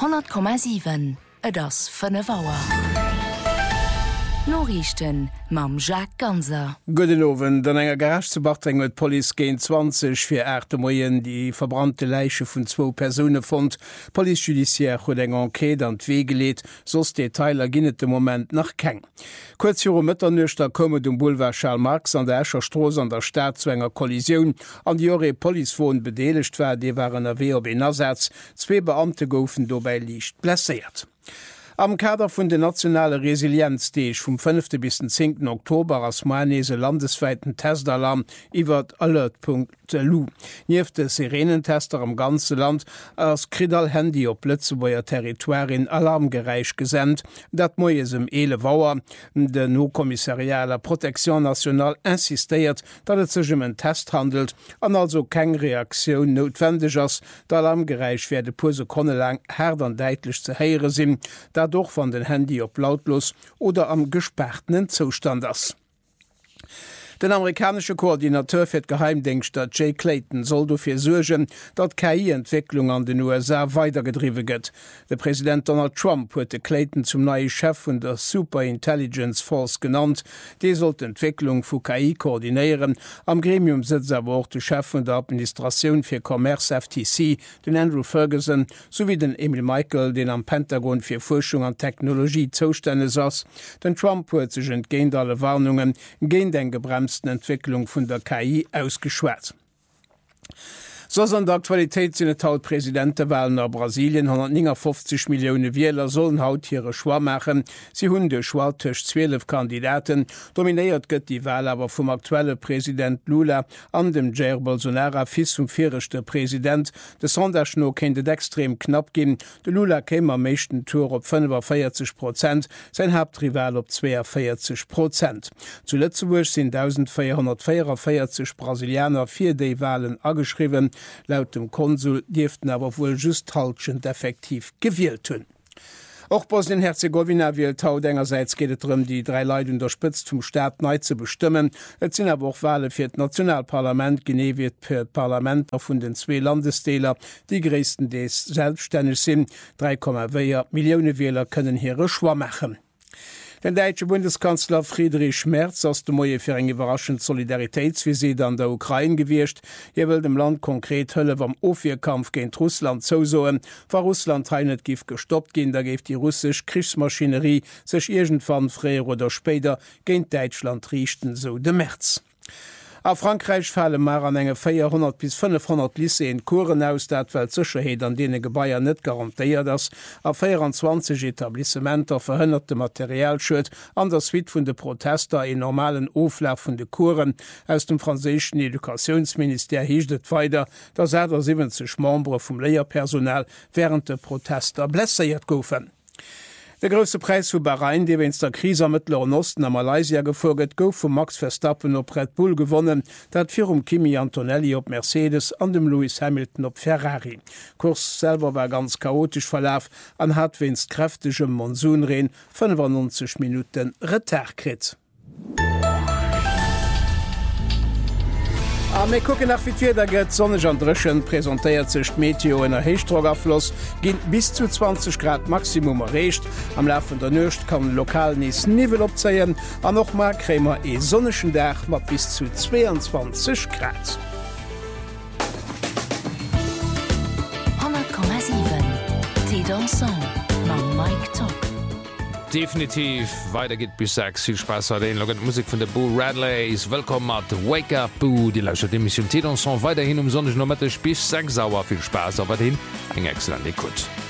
100,7 das 5 Auer. Norrichten mam Jacques Ganser. Gudenowen, den enger Garage zu Bartring mit Police gehen 20 fir Äte Moien die verbrannte Leiche vun 2 Personen fand. Police Judiciaire huet eng Enquete an d'Wee geleet, sos Detailer ginnet de Moment nach keng. Kurz Jore Mëtternuchter komme dem Boulevard Charles Marx an der Äscherstros an der Stadt zu enger Kollision. An die Jore Policefoen bedeligt war, die waren der WOB Nasatz. 2 Beamte goufen dobei liicht blessiert. Am Kader vun de nationale Resilienzdeeg vom 5. bis den 10. Oktober as Manese landesweiten Testalarm iwwer alert.lu. Nieef de Sirenentester am ganze Land ass Kridal Handy op Lützeburger Territoirien alarmgereich gesendt, dat moiesem ele Wauer de nokommissarialer Protektion national insistiert, dat et sech en Test handelt, an also keng Reaktion notwendig ass, d'alarmgereich werde puse konne lang her an deitlich ze heiere sinn, doch van den Handy op lautlos oder am gesperrten Zustand ass. Den amerikanische Koordinateur fir Geheimdienst Jay Clayton soll dofir surgen, dat KI-Entwicklung an den USA weitergedriwe gëtt. Der Präsident Donald Trump huet Clayton zum neue Chef vun der Superintelligence Force genannt. Die soll d'Entwicklung vu KI koordinieren. Am Gremium sitzt aber auch de Chef vun der Administration fir Commerce FTC, den Andrew Ferguson, sowie den Emil Michael, den am Pentagon fir Forschung an Technologie zuständig ass. Den Trump huet sich entgehend alle Warnungen gen den gebremsten Entwicklung vun der KI ausgeschwert. So an der Aktualität sind haut Präsidentenwahlen nach Brasilien 150 Millionen Wähler sollen haut ihre Schwa machen. Sie hunn de Schwartisch 12 Kandidaten. Dominiert gëtt die Wahl aber vom aktuelle Präsident Lula an dem Jair Bolsonaro fis zum vierchte Präsident. De Sonderschno kennt extrem knapp gin. De Lula käme am mechten Tour op 45%, sein Hauptrival op 42%. Zu Lützeburg sind 1444 Brasilianer 4 die Wahlen angeschrieben. Laut dem Konsul dürften aber wohl just haltend effektiv gewählt hun. Auch Bosnien-Herzegowina wählt haut engerseits geht es darum, die 3 Leute unterspitzt zum Staat neu zu bestimmen. Es sind aber auch Wahlen für das Nationalparlament, genehmigt für das Parlament von den 2 Landesdeler, die größten, die selbstständig sind. 3,4 Millionen Wähler können ihre Schwa machen. Den deutsche Bundeskanzler Friedrich Merz aus dem Moje für eine überraschende Solidaritätsvisit an der Ukraine gewirrscht. Er will dem Land konkret Hölle beim Aufwehrkampf gegen Russland zusagen. War Russland nicht Gift gestoppt gehen, da gibt die russische Kriegsmaschinerie sich irgendwann früher oder später gegen Deutschland richten, so der Merz. A Frankreich fallen mar an enge 400 bis 500 Lyceen Kuren aus, dat weil Sicherheit an denen Gebäier net garantiert das. A 24 Etablissementer verhinderte Materialschuld an der Suite vun de Protester in normalen Auflauf von de Kuren. Aus dem französischen Edukationsminister hiechtet weiter, dass 70 Membre vom Lehrpersonal während der Protester blässeriert goufen. Der größte Preis für Bahrain, der wenn's der Krise am Mittleren Osten an Malaysia gefolgt, gouf von Max Verstappen op Red Bull gewonnen, dat für Kimi Antonelli op Mercedes an dem Lewis Hamilton op Ferrari. Kurs selber war ganz chaotisch verlauf, an hat wenn's kräftigem Monsunregen 95 Minuten Retard krit. Me gucken nach wie da gëtt sonnech an Drschen präsentéiert sech Meteo en Heichtrogerfloss ginnt bis zu 20 Grad Maximum errecht. Am Laufen der Nøcht kann lokal nies Nivel opzeien, an noch mal krämer sonneschen Dach mat bis zu 22 Grad. 100,7 T'es dansant ma Mike Top. Definitiv, weiter geht bis 6. Viel Spaß an den Musik von der Boo Radley ist willkommen at Wake Up Boo, die lauscht Emission T'es dansant weiterhin Sonntag noch bis 6 Sauer. Viel Spaß, aber den eine exzellente Écoute.